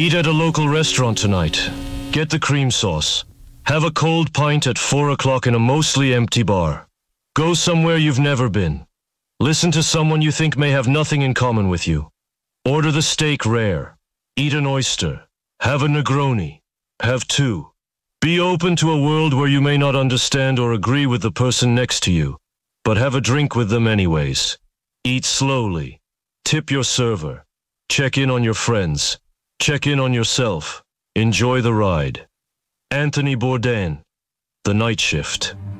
Eat at a local restaurant tonight. Get the cream sauce. Have a cold pint at 4 o'clock in a mostly empty bar. Go somewhere you've never been. Listen to someone you think may have nothing in common with you. Order the steak rare. Eat an oyster. Have a Negroni. Have two. Be open to a world where you may not understand or agree with the person next to you, but have a drink with them anyways. Eat slowly. Tip your server. Check in on your friends. Check in on yourself. Enjoy the ride. Anthony Bourdain, The Night Shift.